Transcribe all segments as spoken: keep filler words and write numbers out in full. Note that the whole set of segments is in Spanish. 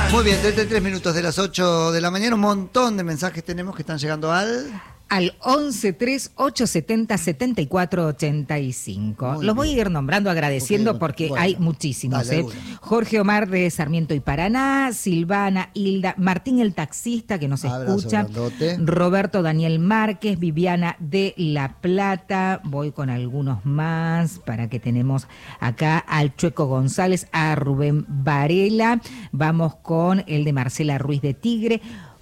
Muy bien, treinta y tres minutos de las ocho de la mañana. Un montón de mensajes tenemos que están llegando al... Al once tres ocho setenta setenta y cuatro ochenta y cinco. Muy Los voy bien. a ir nombrando, agradeciendo, Ok, porque bueno, hay muchísimos. dale, ¿eh? alguno. Jorge Omar de Sarmiento y Paraná, Silvana, Hilda, Martín el taxista que nos Abrazo escucha, grandote. Roberto Daniel Márquez, Viviana de La Plata. Voy con algunos más para que tenemos acá al Chueco González, a Rubén Varela. Vamos con el de Marcela Ruiz de Tigre.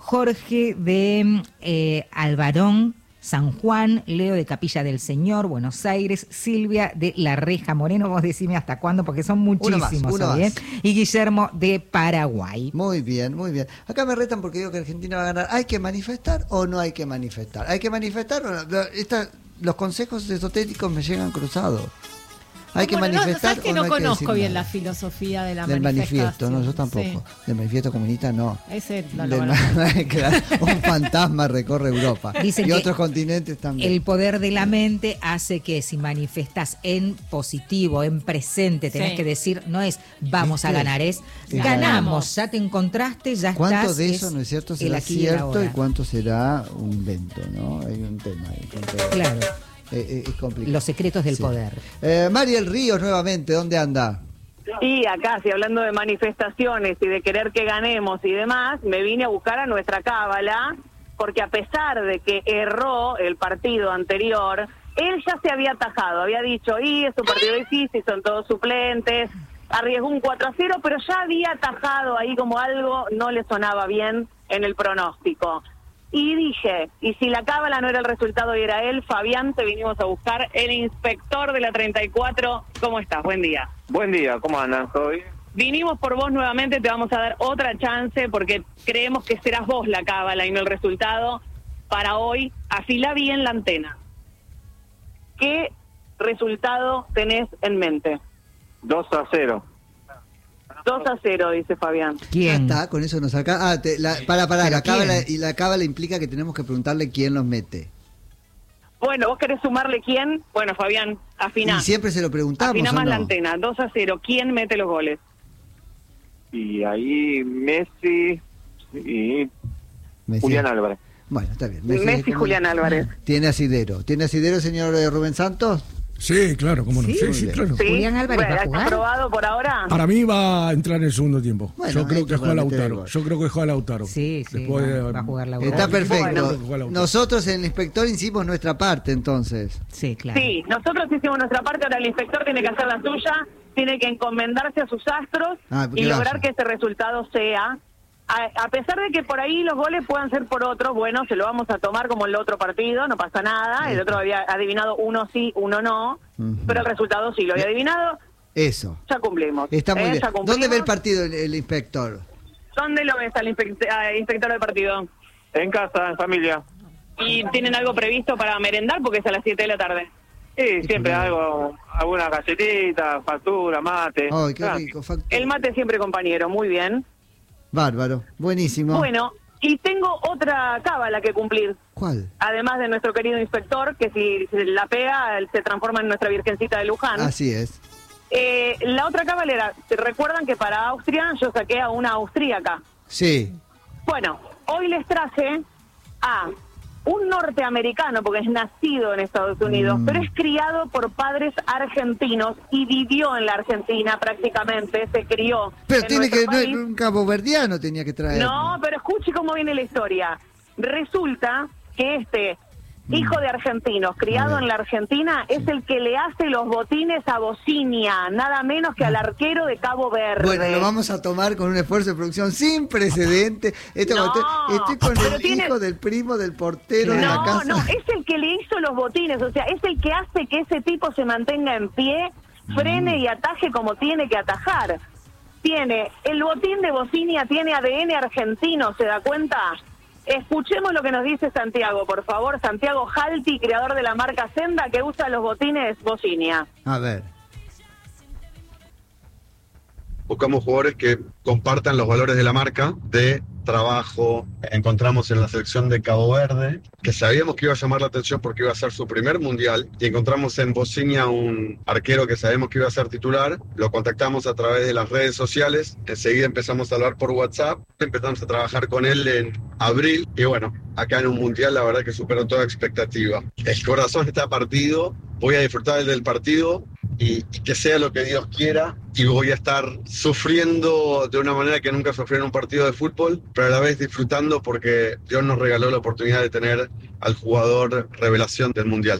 Jorge de eh, Alvarón, San Juan, Leo de Capilla del Señor, Buenos Aires, Silvia de La Reja Moreno, vos decime hasta cuándo, porque son muchísimos. Uno más, uno hoy, ¿eh? más. Y Guillermo de Paraguay. Muy bien, muy bien. Acá me retan porque digo que Argentina va a ganar. ¿Hay que manifestar o no hay que manifestar? ¿Hay que manifestar o no? Esta, los consejos esotéricos me llegan cruzados. ¿Hay que Bueno, no, manifestar sabes que o no no hay que conozco decir bien nada? la filosofía de la Del manifiesto, no, yo manifestación. tampoco. Sí. Del manifiesto comunista, no. Ese no lo Del conozco. ma- claro, un fantasma recorre Europa. Dicen y que otros continentes también. El poder de la mente hace que si manifestas en positivo, en presente, tenés Sí. que decir, no es vamos a ¿Viste? ganar, es Sí, ganamos, ganamos. ya te encontraste, ya ¿Cuánto estás. de eso, es no es cierto, el será aquí y el cierto y ahora. cuánto será un invento, ¿no? Hay un tema ahí. con todo. Claro, Eh, eh, es complicado. los secretos del Sí. poder. Eh, Mariel Ríos nuevamente, ¿dónde anda? Sí, acá, sí, hablando de manifestaciones y de querer que ganemos y demás, me vine a buscar a nuestra cábala, porque a pesar de que erró el partido anterior, él ya se había atajado, había dicho, y es un partido difícil, son todos suplentes, arriesgó un cuatro a cero, pero ya había atajado ahí como algo no le sonaba bien en el pronóstico. Y dije, y si la cábala no era el resultado y era él, Fabián, te vinimos a buscar, el inspector de la treinta y cuatro. ¿Cómo estás? Buen día. Buen día, ¿cómo andan? ¿Todo bien? Vinimos por vos nuevamente, te vamos a dar otra chance porque creemos que serás vos la cábala y no el resultado. Para hoy, afila bien la antena. ¿Qué resultado tenés en mente? dos a cero. dos a cero, dice Fabián. Ya ¿Quién? está, con eso nos saca. Ah, te, la, para, para, ¿Pero la cábala, quién? y la cábala implica que tenemos que preguntarle quién los mete. Bueno, ¿vos querés sumarle quién? Bueno, Fabián, afiná. Y siempre se lo preguntamos. Afiná ¿o más no? la antena, dos a cero. ¿Quién mete los goles? Y ahí Messi y Messi. Julián Álvarez. Bueno, está bien. Messi, como- Julián Álvarez. Tiene asidero. ¿Tiene asidero, señor eh, Rubén Santos? Sí, claro, cómo no. Sí, Sí, muy sí, bien. claro. ¿Sí? Julián Álvarez Bueno, va a ¿está jugar? aprobado por ahora? Para mí va a entrar en el segundo tiempo. Bueno, Yo creo ahí que juega para meter el Lautaro. gol. Yo creo que juega Lautaro. Sí, sí, Después va- de- va a jugar Lautaro. Está perfecto. Bueno. Juega Lautaro. Nosotros en el inspector hicimos nuestra parte, entonces. Sí, claro. Sí, nosotros hicimos nuestra parte, ahora el inspector tiene que hacer la suya, tiene que encomendarse a sus astros Ah, y que lograr vaya. que ese resultado sea, a, a pesar de que por ahí los goles puedan ser por otros, bueno, se lo vamos a tomar como el otro partido, no pasa nada, el otro había adivinado uno sí, uno no, Ujú. pero el resultado sí lo había adivinado, Eso. ya cumplimos. Está muy ¿eh? bien. Ya cumplimos. ¿Dónde ve el partido el, el inspector? ¿Dónde lo ves al inspect- al inspector del partido? En casa, en familia. ¿Y tienen algo previsto para merendar? Porque es a las siete de la tarde. Sí, siempre algo, alguna galletita, factura, mate. Ay, qué Ah, rico. factura. El mate siempre compañero, muy bien. Bárbaro. Buenísimo. Bueno, y tengo otra cábala que cumplir. ¿Cuál? Además de nuestro querido inspector, que si se la pega, él se transforma en nuestra Virgencita de Luján. Así es. Eh, la otra cábala era, ¿te recuerdan que para Austria yo saqué a una austríaca? Sí. Bueno, hoy les traje a un norteamericano, porque es nacido en Estados Unidos, Mm. pero es criado por padres argentinos y vivió en la Argentina prácticamente, se crió Pero en tiene nuestro que. No, país. un caboverdiano tenía que traer. No, pero escuche cómo viene la historia. Resulta que este hijo de argentinos, A criado ver. en la Argentina, es el que le hace los botines a Bocinia, nada menos que al arquero de Cabo Verde. Bueno, lo vamos a tomar con un esfuerzo de producción sin precedente. Esto, No, estoy, estoy con pero el tiene- hijo del primo del portero de la No, casa. no, es el que le hizo los botines, o sea, es el que hace que ese tipo se mantenga en pie, frene y ataje como tiene que atajar. Tiene, el botín de Bocinia tiene A D N argentino, ¿se da cuenta? Escuchemos lo que nos dice Santiago, por favor. Santiago Jalti, creador de la marca Senda, que usa los botines Bocinia. A ver. buscamos jugadores que compartan los valores de la marca, de trabajo. Encontramos en la selección de Cabo Verde, que sabíamos que iba a llamar la atención porque iba a ser su primer mundial, y encontramos en Bocinia un arquero que sabemos que iba a ser titular. Lo contactamos a través de las redes sociales, enseguida empezamos a hablar por WhatsApp, empezamos a trabajar con él en abril, y bueno, acá en un mundial la verdad que superó toda expectativa. El corazón está partido, voy a disfrutar del partido, y, y que sea lo que Dios quiera, y voy a estar sufriendo de una manera que nunca sufrí en un partido de fútbol, pero a la vez disfrutando porque Dios nos regaló la oportunidad de tener al jugador revelación del Mundial.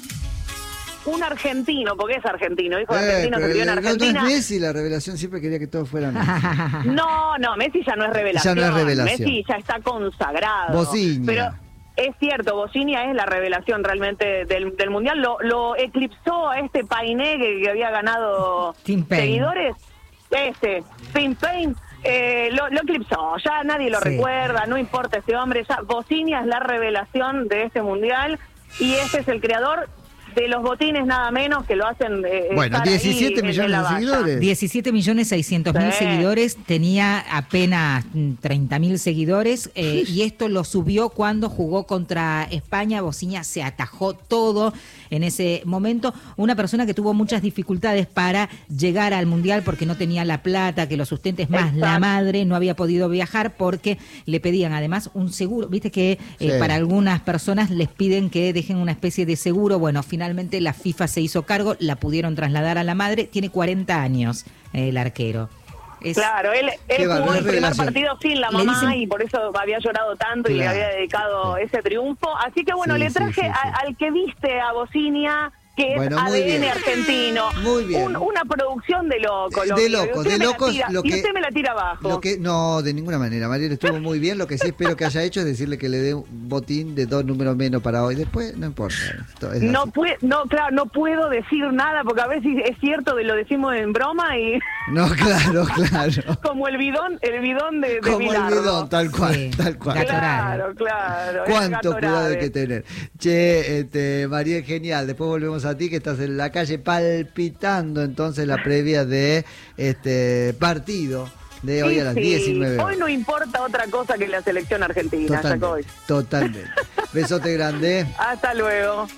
Un argentino, porque es argentino, hijo de Eh, argentino, pero se crió en el- no Argentina. es Messi, la revelación siempre quería que todos fueran Messi. No, no, Messi ya no es revelación. Ya no es revelación. Messi ya está consagrado. Bocinia. Pero es cierto, Bocinia es la revelación realmente del, del Mundial. Lo, lo eclipsó a este Painé que, que había ganado Tim Payne. seguidores. Este, Tim Payne. Eh, lo, lo eclipsó, ya nadie lo Sí. recuerda, no importa ese hombre. Ya Bocinia es la revelación de este Mundial y este es el creador de los botines nada menos que lo hacen eh, Bueno, estar ahí diecisiete en- en millones la de valla. seguidores. diecisiete millones seiscientos mil Sí. seguidores, tenía apenas mm, treinta mil seguidores eh, y esto lo subió cuando jugó contra España. Bocinia se atajó todo en ese momento. Una persona que tuvo muchas dificultades para llegar al Mundial porque no tenía la plata, que lo sustente, es más, la Exacto. madre no había podido viajar porque le pedían además un seguro. Viste que eh, Sí. para algunas personas les piden que dejen una especie de seguro. Bueno, finalmente la FIFA se hizo cargo, la pudieron trasladar a la madre. Tiene cuarenta años eh, el arquero. Es- Claro, él, Qué él bárbaro, jugó es el primer revelación. partido sin la Le mamá dicen- y por eso había llorado tanto y le Claro. había dedicado ese triunfo. Así que bueno, Sí, le sí, traje sí, sí. a- al que viste a Bocinia, que es Bueno, muy A D N bien. argentino. Muy bien. Un- una producción de locos. De lo que- locos, usted de me la locos, tira- lo y que- usted me la tira abajo. Lo que, no, de ninguna manera. Mariel estuvo muy bien. Lo que sí espero que haya hecho es decirle que le dé un botín de dos números menos para hoy. Después, no importa. Esto es No así. puedo, no, claro, no puedo decir nada porque a ver si es cierto de lo decimos en broma y No, claro, claro. como el bidón, el bidón de, de Como el Bilardo. bidón, tal cual, Sí. tal cual. Gato- Claro, claro. es Cuánto Gatorade. cuidado hay que tener. Che, este, Mariel, genial. Después volvemos a ti que estás en la calle palpitando entonces la previa de este partido de hoy Sí, a las sí. diecinueve horas. Hoy no importa otra cosa que la selección argentina, Totalmente, Jacoby. totalmente. Besote grande. Hasta luego.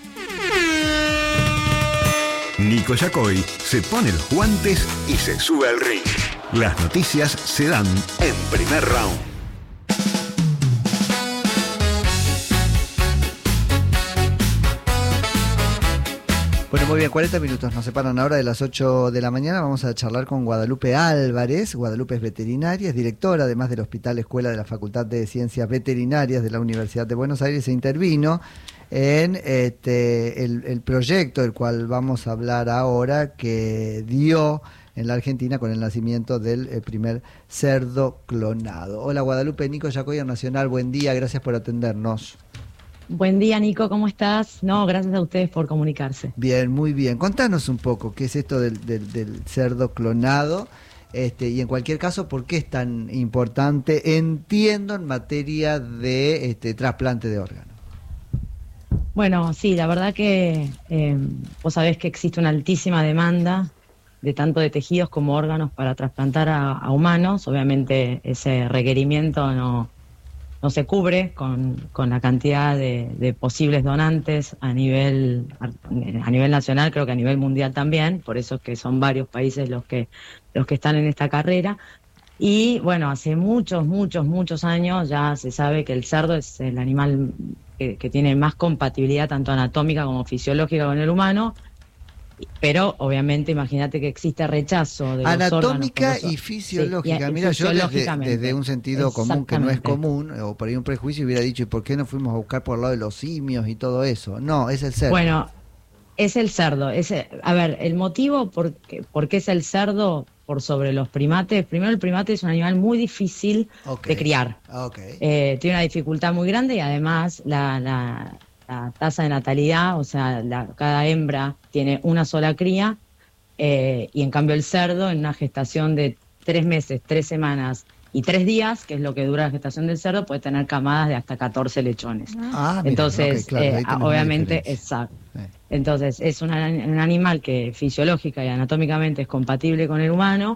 Nico Yacoy se pone los guantes y se sube al ring. Las noticias se dan en primer round. Bueno, muy bien, cuarenta minutos nos separan ahora de las ocho de la mañana. Vamos a charlar con Guadalupe Álvarez. Guadalupe es veterinaria, es directora además del Hospital Escuela de la Facultad de Ciencias Veterinarias de la Universidad de Buenos Aires. Se intervino en este, el, el proyecto del cual vamos a hablar ahora, que dio en la Argentina con el nacimiento del eh, primer cerdo clonado. Hola Guadalupe, Nico Yacoy, Nacional, buen día, gracias por atendernos. Buen día, Nico, ¿cómo estás? No, gracias a ustedes por comunicarse. Bien, muy bien. Contanos un poco qué es esto del, del, del cerdo clonado, este, y en cualquier caso, ¿por qué es tan importante? Entiendo en materia de este, trasplante de órganos. Bueno, sí, la verdad que eh, vos sabés que existe una altísima demanda de tanto de tejidos como órganos para trasplantar a, a humanos. Obviamente ese requerimiento no, no se cubre con, con la cantidad de, de posibles donantes a nivel, a nivel nacional, creo que a nivel mundial también, por eso es que son varios países los que, los que están en esta carrera. Y bueno, hace muchos, muchos, muchos años ya se sabe que el cerdo es el animal que, que tiene más compatibilidad tanto anatómica como fisiológica con el humano, pero obviamente imagínate que existe rechazo de Anatómica los órganos por los- y fisiológica. Sí, y- y Mira, yo desde, fisiológicamente. desde un sentido común que no es Exactamente. común, o por ahí un prejuicio, hubiera dicho, ¿y por qué no fuimos a buscar por el lado de los simios y todo eso? No, es el cerdo. Bueno, es el cerdo. Es, a ver, el motivo por qué, por qué es el cerdo por sobre los primates. Primero, el primate es un animal muy difícil Ok. de criar. Ok. Eh, tiene una dificultad muy grande y además la, la, la tasa de natalidad, o sea, la, cada hembra tiene una sola cría, eh, y en cambio el cerdo en una gestación de tres meses, tres semanas y tres días, que es lo que dura la gestación del cerdo, puede tener camadas de hasta catorce lechones. Ah, mira, Entonces, ok, claro, eh, ahí tenés una obviamente, diferencia. exacto. Sí. Entonces, es un, un animal que fisiológica y anatómicamente es compatible con el humano,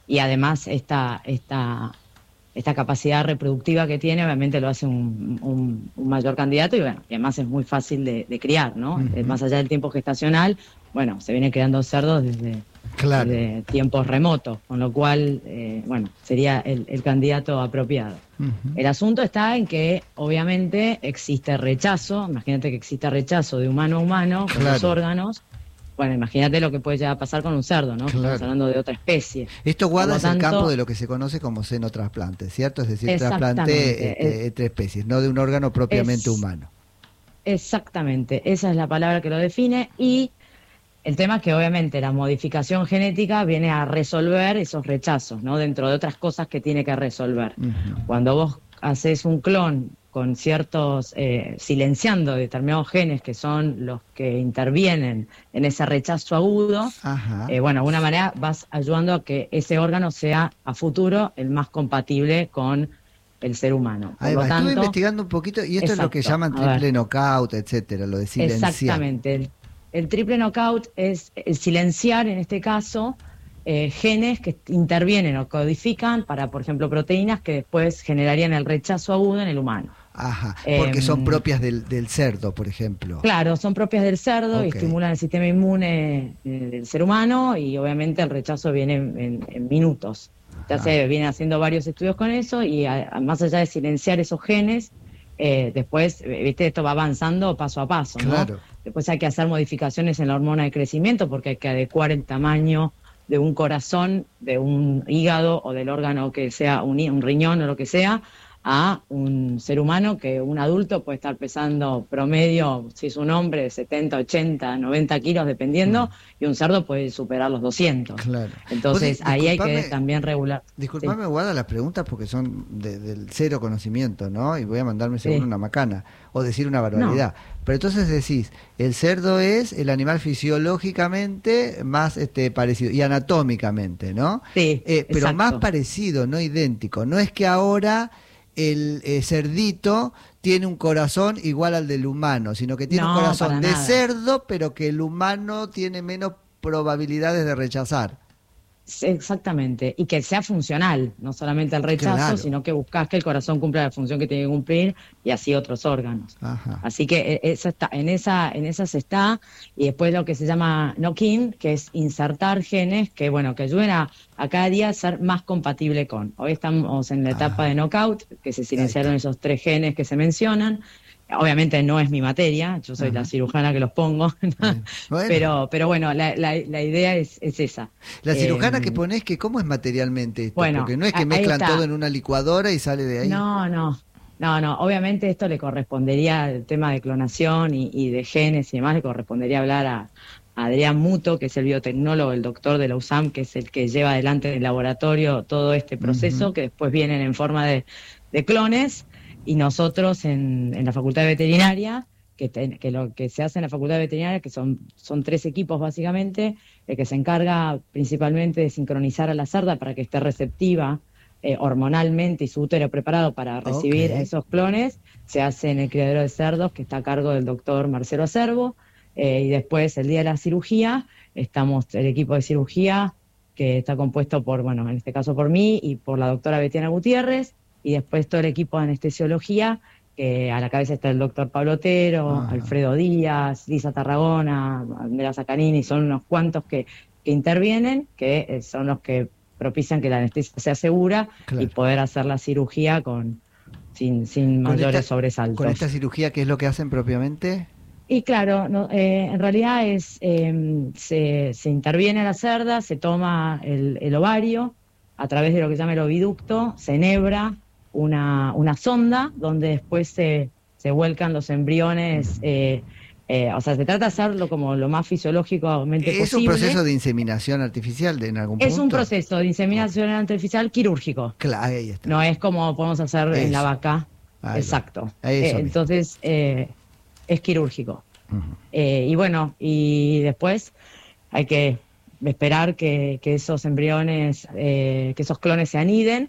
y además esta, esta, esta capacidad reproductiva que tiene obviamente lo hace un, un, un mayor candidato y bueno, y además es muy fácil de, de criar, ¿no? Uh-huh. Más allá del tiempo gestacional, bueno, se viene criando cerdos desde, claro. desde tiempos remotos, con lo cual, eh, bueno, sería el, el candidato apropiado. Uh-huh. El asunto está en que obviamente existe rechazo, imagínate que existe rechazo de humano a humano con claro. los órganos. Bueno, imagínate lo que puede llegar a pasar con un cerdo, ¿no? Claro. Estamos hablando de otra especie. Esto guarda en el campo de lo que se conoce como senotrasplante, ¿cierto? Es decir, trasplante eh, entre especies, no de un órgano propiamente es, humano. Exactamente, esa es la palabra que lo define, y el tema es que obviamente la modificación genética viene a resolver esos rechazos, ¿no? Dentro de otras cosas que tiene que resolver. Uh-huh. Cuando vos haces un clon con ciertos, eh, silenciando determinados genes que son los que intervienen en ese rechazo agudo, eh, bueno, de alguna manera vas ayudando a que ese órgano sea a futuro el más compatible con el ser humano. Por Ahí lo va, tanto, estuve investigando un poquito y esto exacto, es lo que llaman triple knockout, etcétera, lo de silenciar. Exactamente, el, el triple knockout es el silenciar, en este caso, Eh, genes que intervienen o codifican para, por ejemplo, proteínas que después generarían el rechazo agudo en el humano. Ajá, porque eh, son propias del, del cerdo, por ejemplo. Claro, son propias del cerdo okay. y estimulan el sistema inmune eh, del ser humano y obviamente el rechazo viene en, en, en minutos. Ya ah. se viene haciendo varios estudios con eso y a, a, más allá de silenciar esos genes, eh, después, viste, esto va avanzando paso a paso, claro. ¿no? Después hay que hacer modificaciones en la hormona de crecimiento porque hay que adecuar el tamaño de un corazón, de un hígado o del órgano que sea un, un riñón o lo que sea, a un ser humano que un adulto puede estar pesando promedio, si es un hombre, de setenta, ochenta, noventa kilos dependiendo, mm. y un cerdo puede superar los doscientos. Claro. Entonces ahí hay que también regular. Disculpame, sí. Guada, las preguntas porque son de, del cero conocimiento, ¿no? Y voy a mandarme seguro sí. una macana o decir una barbaridad. No. Pero entonces decís, el cerdo es el animal fisiológicamente más este parecido y anatómicamente, ¿no? Sí, eh, pero más parecido, no idéntico. No es que ahora el eh, cerdito tiene un corazón igual al del humano, sino que tiene no, un corazón de nada. cerdo, pero que el humano tiene menos probabilidades de rechazar. Exactamente, y que sea funcional, no solamente el rechazo, claro. sino que buscas que el corazón cumpla la función que tiene que cumplir y así otros órganos. Ajá. Así que eso está, en esa, en esas está, y después lo que se llama knock-in, que es insertar genes que bueno, que ayuden a, a cada día a ser más compatible con. Hoy estamos en la etapa ah. de knockout, que se silenciaron esos tres genes que se mencionan. Obviamente no es mi materia, yo soy uh-huh. la cirujana que los pongo, bueno. pero pero bueno, la, la, la idea es, es esa. La cirujana eh, que ponés, que ¿cómo es materialmente esto? Bueno, porque no es que mezclan todo en una licuadora y sale de ahí. No, no, no, no. Obviamente esto le correspondería al tema de clonación y, y de genes y demás, le correspondería hablar a, a Adrián Muto, que es el biotecnólogo, el doctor de la U S A M, que es el que lleva adelante en el laboratorio todo este proceso, uh-huh. que después vienen en forma de, de clones. Y nosotros en, en la Facultad de Veterinaria, que, te, que lo que se hace en la Facultad de Veterinaria, que son, son tres equipos básicamente, el que se encarga principalmente de sincronizar a la cerda para que esté receptiva eh, hormonalmente y su útero preparado para recibir okay. esos clones, se hace en el criadero de cerdos, que está a cargo del doctor Marcelo Acerbo, eh, y después el día de la cirugía, estamos el equipo de cirugía, que está compuesto por, bueno, en este caso por mí y por la doctora Betiana Gutiérrez, y después todo el equipo de anestesiología, que a la cabeza está el doctor Pablo Otero, ah. Alfredo Díaz, Lisa Tarragona, Andrea Zaccanini, son unos cuantos que, que intervienen, que son los que propician que la anestesia sea segura claro. y poder hacer la cirugía con sin, sin mayores esta, sobresaltos. ¿Con esta cirugía qué es lo que hacen propiamente? Y claro, no, eh, en realidad es eh, se, se interviene la cerda, se toma el, el ovario a través de lo que se llama el oviducto, se enhebra Una, una sonda donde después se, se vuelcan los embriones, eh, eh, o sea, se trata de hacerlo como lo más fisiológicamente ¿Es posible. ¿Es un proceso de inseminación artificial de, en algún punto? Es un proceso de inseminación oh. artificial quirúrgico. Claro, ahí está. No es como podemos hacer Eso. en la vaca. Ahí Exacto. Eh, entonces, eh, es quirúrgico. Uh-huh. Eh, y bueno, y después hay que esperar que, que esos embriones, eh, que esos clones se aniden,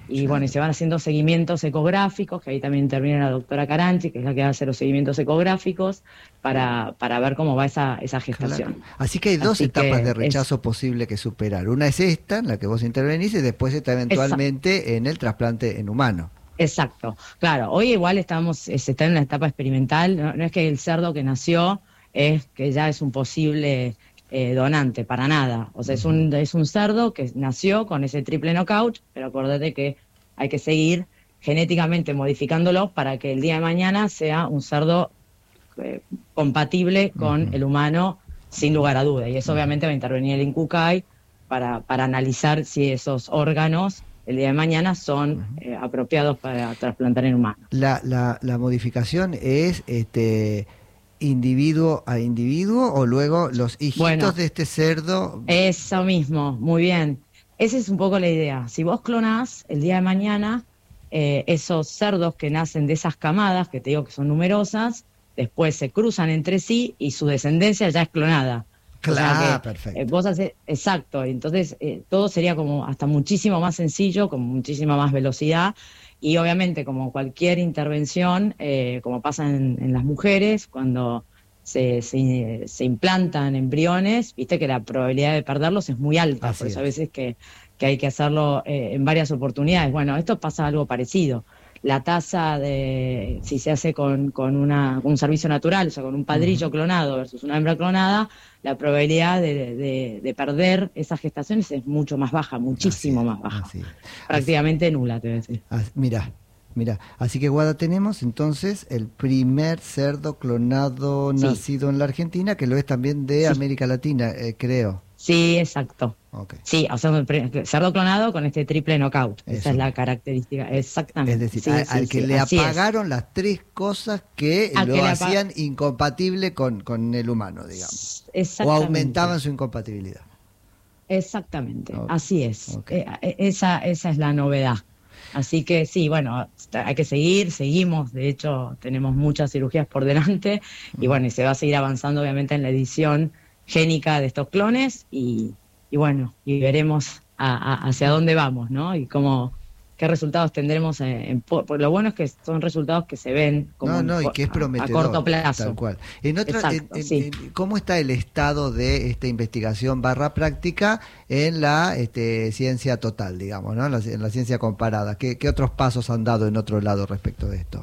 Y bueno, y se van haciendo seguimientos ecográficos, que ahí también interviene la doctora Caranchi, que es la que hace los seguimientos ecográficos, para, para ver cómo va esa, esa gestación. Claro. Así que hay dos Así etapas que de rechazo es, posible que superar. Una es esta, en la que vos intervenís, y después está eventualmente exacto. en el trasplante en humano. Exacto, claro. Hoy igual estamos, se está en una etapa experimental, no, no es que el cerdo que nació es que ya es un posible eh, donante, para nada. O sea, es un, es un cerdo que nació con ese triple knockout, pero acuérdate que hay que seguir genéticamente modificándolo para que el día de mañana sea un cerdo eh, compatible con uh-huh. el humano, sin lugar a duda. Y eso uh-huh. obviamente va a intervenir el INCUCAI para, para analizar si esos órganos el día de mañana son uh-huh. eh, apropiados para trasplantar en humanos. La, la, la modificación es este individuo a individuo, o luego los hijitos bueno, de este cerdo. Eso mismo, muy bien. Esa es un poco la idea. Si vos clonás el día de mañana, eh, esos cerdos que nacen de esas camadas, que te digo que son numerosas, después se cruzan entre sí y su descendencia ya es clonada. Claro, o sea que, perfecto. Eh, vos haces, exacto, entonces eh, todo sería como hasta muchísimo más sencillo, con muchísima más velocidad, y obviamente como cualquier intervención, eh, como pasa en, en las mujeres, cuando se, se, se implantan embriones, viste que la probabilidad de perderlos es muy alta, Así por eso es. a veces que, que hay que hacerlo eh, en varias oportunidades. Bueno, esto pasa algo parecido. La tasa de, si se hace con, con una, un servicio natural, o sea, con un padrillo uh-huh. clonado versus una hembra clonada, la probabilidad de, de, de perder esas gestaciones es mucho más baja, muchísimo así más baja. Así Prácticamente así nula, te voy a decir. Así, mira, mira. Así que, Guada, tenemos entonces el primer cerdo clonado sí. nacido en la Argentina, que lo es también de sí. América Latina, eh, creo. Sí, exacto. Okay. Sí, o sea, cerdo clonado con este triple knockout. Eso. Esa es la característica, exactamente. Es decir, sí, a, sí, al que sí, le apagaron es. las tres cosas que al lo que hacían apa- incompatible con, con el humano, digamos. O aumentaban su incompatibilidad. Exactamente, okay. Así es. Okay. Eh, esa, esa es la novedad. Así que sí, bueno, hay que seguir, seguimos, de hecho tenemos muchas cirugías por delante y bueno, y se va a seguir avanzando obviamente en la edición génica de estos clones y, y bueno, y veremos a, a, hacia dónde vamos, ¿no? Y cómo, qué resultados tendremos. En, en, por, lo bueno es que son resultados que se ven como no, no, y que es prometedor, a corto plazo. Tal cual. En otra, Exacto, en, sí. en, ¿cómo está el estado de esta investigación barra práctica en la este, ciencia total, digamos, ¿no? En la, en la ciencia comparada. ¿Qué, ¿Qué otros pasos han dado en otro lado respecto de esto?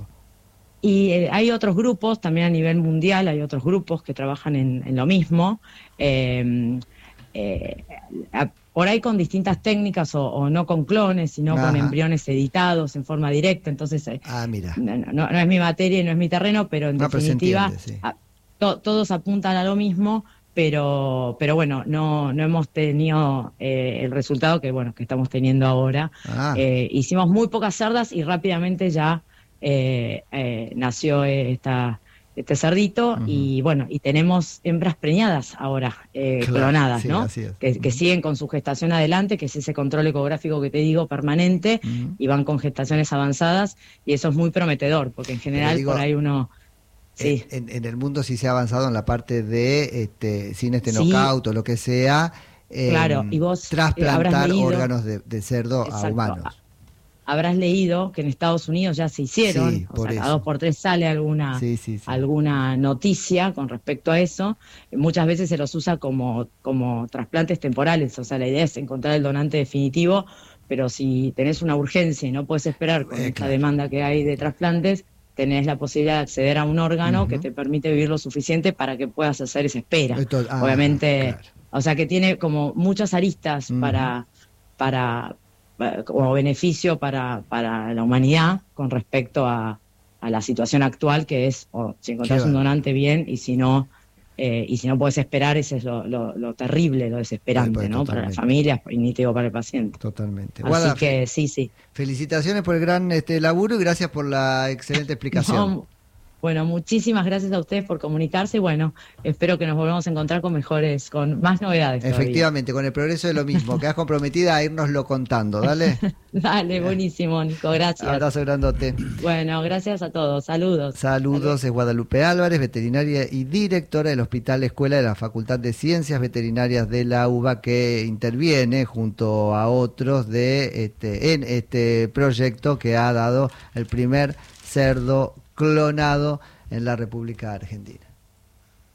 Y eh, hay otros grupos, también a nivel mundial, hay otros grupos que trabajan en, en lo mismo, eh, eh, a, por ahí con distintas técnicas o, o no con clones, sino Ajá. con embriones editados en forma directa. Entonces, eh, ah, mira. No, no, no es mi materia y no es mi terreno, pero en no, definitiva pero entiende, sí. a, to, todos apuntan a lo mismo, pero pero bueno, no no hemos tenido eh, el resultado que bueno que estamos teniendo ahora. Ah. Eh, hicimos muy pocas cerdas y rápidamente ya Eh, eh, nació esta, este cerdito uh-huh. y bueno, y tenemos hembras preñadas ahora, eh, claro, clonadas, sí, ¿no? Que, uh-huh. que siguen con su gestación adelante, que es ese control ecográfico que te digo permanente, uh-huh. y van con gestaciones avanzadas, y eso es muy prometedor, porque en general digo, por ahí uno... Sí. En, en el mundo sí se ha avanzado en la parte de, este, sin este knockout sí. o lo que sea, eh, claro, y vos trasplantar órganos de, de cerdo Exacto. a humanos. Habrás leído que en Estados Unidos ya se hicieron, sí, o sea, cada dos por tres sale alguna, sí, sí, sí. alguna noticia con respecto a eso. Muchas veces se los usa como, como trasplantes temporales, o sea, la idea es encontrar el donante definitivo, pero si tenés una urgencia y no puedes esperar con eh, esta claro. demanda que hay de trasplantes, tenés la posibilidad de acceder a un órgano uh-huh. que te permite vivir lo suficiente para que puedas hacer esa espera. Esto, ah, Obviamente, claro. o sea, que tiene como muchas aristas uh-huh. para... para como beneficio para, para la humanidad con respecto a, a la situación actual, que es oh, si encontrás un donante bien y si no eh, y si no podés esperar, ese es lo, lo, lo terrible, lo desesperante, sí, ¿no? Para las familias y ni te digo para el paciente. Totalmente. Así Guada, que sí, sí. Felicitaciones por el gran este laburo y gracias por la excelente explicación. No, Bueno, muchísimas gracias a ustedes por comunicarse y bueno, espero que nos volvamos a encontrar con mejores, con más novedades. Efectivamente, todavía. Con el progreso de lo mismo. Quedás comprometida a irnoslo contando, dale. Dale, buenísimo, Nico, gracias. Abrazo grandote. Bueno, gracias a todos, saludos. Saludos, es Guadalupe Álvarez, veterinaria y directora del Hospital Escuela de la Facultad de Ciencias Veterinarias de la U B A, que interviene junto a otros de este, en este proyecto que ha dado el primer cerdo clonado en la República Argentina.